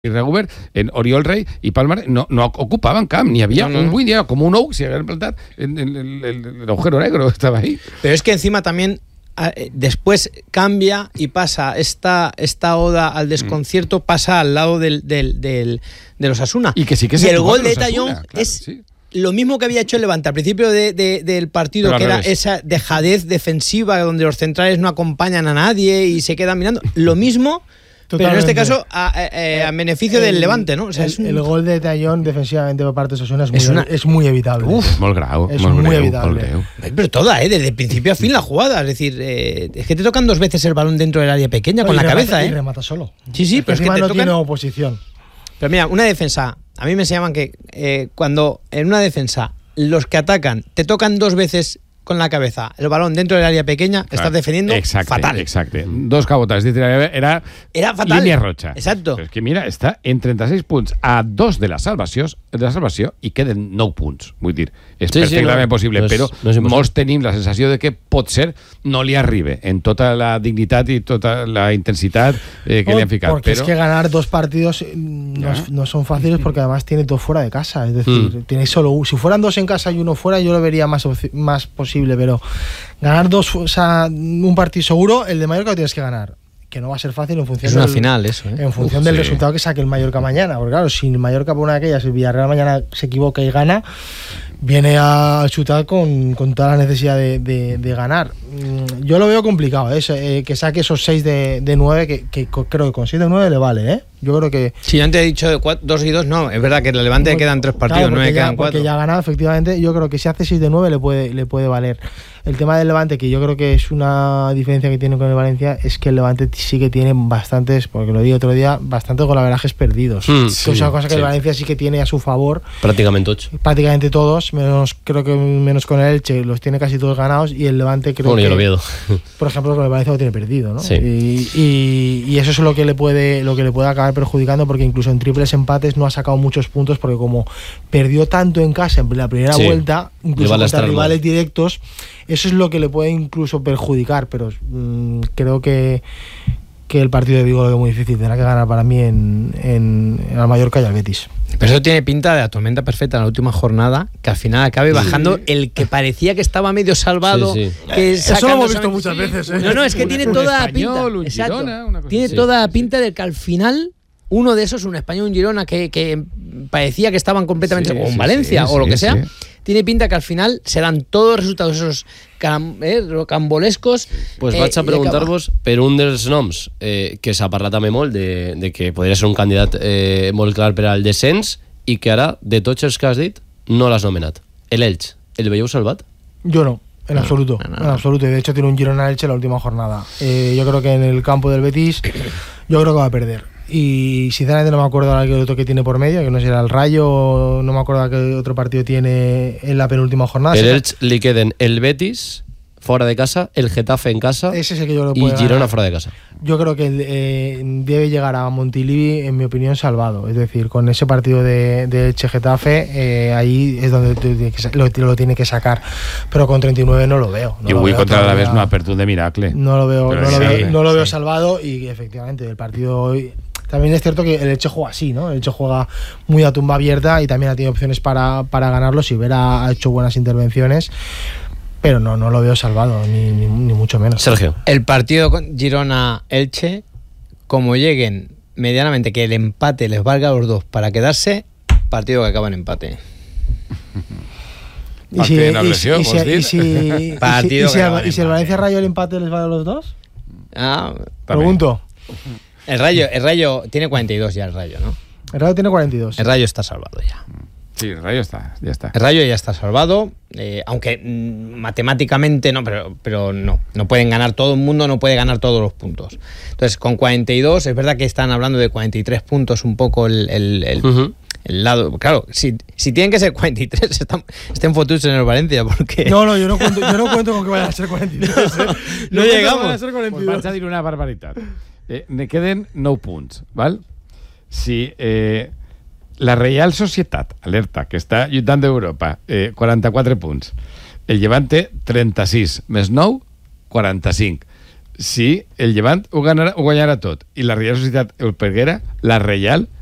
Reguber, en Oriol Rey y Palmar no ocupaban camp, ni había un buen día como un Oak se había plantado en el agujero negro, estaba ahí. Pero es que encima también después cambia y pasa esta oda al desconcierto, pasa al lado de los Osasuna. Y que sí que y el gol de Tallón claro, es lo mismo que había hecho el Levante al principio del partido, que era esa dejadez defensiva donde los centrales no acompañan a nadie y se quedan mirando. Lo mismo. Totalmente. Pero en este caso a beneficio del Levante, ¿no? O sea, el gol de Tallón defensivamente por parte de Osasuna es muy evitable. Molt grau. Es muy evitable. Pero toda, desde principio a fin la jugada. Es decir, es que te tocan dos veces el balón dentro del área pequeña con la cabeza, Y remata solo. Sí, pero es que no tiene oposición. Pero mira, una defensa, a mí me enseñaban que cuando en una defensa los que atacan te tocan dos veces con la cabeza el balón dentro del área pequeña, estás defendiendo fatal. Exacto. Dos cabotas. Era fatal. Línia roja. Exacto. Però és que mira, està en 36 punts a 2 de la salvació i queden 9 punts. Vull dir, és perfectament possible, però molts tenim la sensació de que potser no li arribe en tota la dignitat y tota la intensitat que le han ficat. Porque es que ganar dos partidos no son fáciles porque además tiene todo fuera de casa. Es decir, tiene solo si fueran dos en casa y uno fuera, yo lo vería más posible, pero ganar dos, o sea, un partido seguro, el de Mallorca lo tienes que ganar, que no va a ser fácil en función en función del resultado que saque el Mallorca mañana, porque claro, si el Mallorca por una de aquellas, el Villarreal mañana se equivoca y gana, viene a chutar con toda la necesidad de ganar. Yo lo veo complicado, que saque esos 6 de 9, que creo que con 6 de 9 le vale, Yo creo que... Si antes he dicho 2 y 2, no, es verdad que el Levante quedan 3 partidos, claro, 9 quedan 4. Porque ya ha ganado, efectivamente, yo creo que si hace 6 de 9 le puede valer. El tema del Levante, que yo creo que es una diferencia que tiene con el Valencia, es que el Levante sí que tiene bastantes, porque lo dije otro día, bastantes golaverajes perdidos. Es una cosa que el Valencia sí que tiene a su favor. Prácticamente todos, menos con el Elche, los tiene casi todos ganados, y el Levante creo que... Yo lo veo. Por ejemplo, con el Valencia lo tiene perdido, ¿no? Sí. Y eso es lo que le puede acabar perjudicando, porque incluso en triples empates no ha sacado muchos puntos, porque como perdió tanto en casa en la primera vuelta, incluso contra rivales directos, eso es lo que le puede incluso perjudicar. Pero creo que el partido de Vigo lo veo muy difícil. Tendrá que ganar para mí en el Mallorca y al Betis. Pero eso tiene pinta de la tormenta perfecta en la última jornada, que al final acabe bajando el que parecía que estaba medio salvado. Que eso lo hemos visto muchas veces. No, es que tiene toda la pinta. Exacto. Tiene toda la pinta de que al final uno de esos, un Español, un Girona, que parecía que estaban completamente como en Valencia o lo que sea. Tiene pinta que al final serán todos resultados esos rocambolescos. Pues vaig a preguntar-vos per un dels noms que s'ha parlat també molt de que podria ser un candidat molt clar per al descens, i que ara, de tots els que has dit, no l'has nomenat. El Elche, ¿el veieu salvat? Yo no. En absoluto. En absoluto. De hecho tiene un Girona Elche en la última jornada. Yo creo que en el campo del Betis, yo creo que va a perder. Y sinceramente no me acuerdo ahora qué otro que tiene por medio, que no será el Rayo, no me acuerdo qué otro partido tiene en la penúltima jornada. El Elche li queden el Betis fuera de casa, el Getafe en casa, ese es el que yo y Girona fuera de casa. Yo creo que debe llegar a Montilivi, en mi opinión, salvado. Es decir, con ese partido de Elche Getafe, ahí es donde lo tiene que sacar. Pero con 39 no lo veo. Y Wii contra la vez no ha perdido de miracle. No lo veo salvado, y efectivamente el partido hoy... También es cierto que el Elche juega así, ¿no? El Elche juega muy a tumba abierta y también ha tenido opciones para ganarlo. Si Vera ha hecho buenas intervenciones, pero no lo veo salvado, ni mucho menos. Sergio. El partido con Girona-Elche, como lleguen medianamente que el empate les valga a los dos para quedarse, partido que acaba en empate. ¿Y si el Valencia Rayo el empate les vale a los dos? Pregunto. El Rayo tiene 42 ya, el Rayo, ¿no? El Rayo tiene 42. El Rayo está salvado ya. Sí, el Rayo ya está. El Rayo ya está salvado, aunque matemáticamente no, pero no pueden ganar, todo el mundo no puede ganar todos los puntos. Entonces, con 42, es verdad que están hablando de 43 puntos un poco el lado. Claro, si tienen que ser 43, estén fotudos en el Valencia, porque... No, yo no cuento con que vayan a ser 43. No llegamos. A ser 42. Pues vaig a dir una barbaritat. Ne queden 9 punts, val? Si la Real Societat, alerta, que està lluitant d'Europa, 44 punts. El Levante, 36, més 9, 45. Si el Levante ho guanyarà tot i la Real Societat ho perguera, la Real